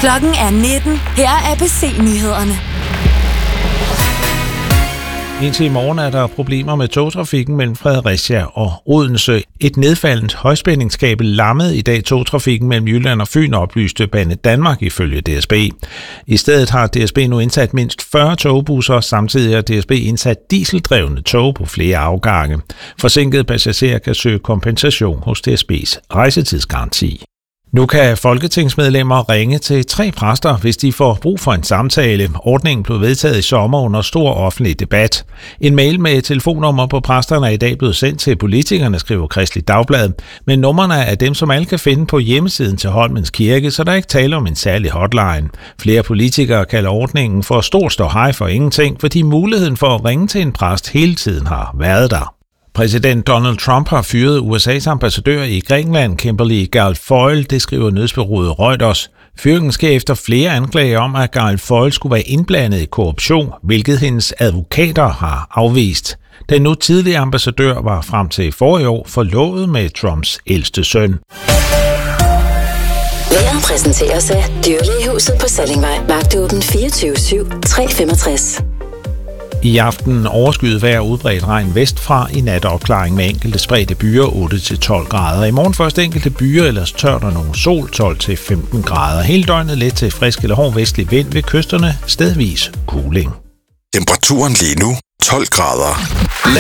Klokken er 19. Her er ABC-nyhederne. Indtil i morgen er der problemer med togtrafikken mellem Fredericia og Odense. Et nedfaldent højspændingskabel lammede i dag togtrafikken mellem Jylland og Fyn, oplyste Banedanmark ifølge DSB. I stedet har DSB nu indsat mindst 40 togbusser, samtidig har DSB indsat dieseldrevne tog på flere afgange. Forsinkede passagerer kan søge kompensation hos DSB's rejsetidsgaranti. Nu kan folketingsmedlemmer ringe til 3 præster, hvis de får brug for en samtale. Ordningen blev vedtaget i sommer under stor offentlig debat. En mail med telefonnummer på præsterne er i dag blevet sendt til politikerne, skriver Kristeligt Dagblad. Men numrene er dem, som alle kan finde på hjemmesiden til Holmens Kirke, så der ikke taler om en særlig hotline. Flere politikere kalder ordningen for stor ståhej for ingenting, fordi muligheden for at ringe til en præst hele tiden har været der. Præsident Donald Trump har fyret USA's ambassadør i Grækenland, Kimberly Guilfoyle, det skriver nyhedsbureauet Reuters. Fyringen sker efter flere anklager om, at Guilfoyle skulle være indblandet i korruption, hvilket hendes advokater har afvist. Den nu tidligere ambassadør var frem til forrige år forlovet med Trumps ældste søn. Vejret præsenteres af Dyrlægehuset på Sallingvej. Vagtåben 24/7, 365. I aften overskyet vejr, udbredt regn vestfra, i nat opklaring med enkelte spredte byer 8-12 grader. I morgen først enkelte byer, ellers tørt og nogle sol 12-15 grader. Hele døgnet let til frisk eller hård vestlig vind, ved kysterne stedvis kuling. Temperaturen lige nu 12 grader.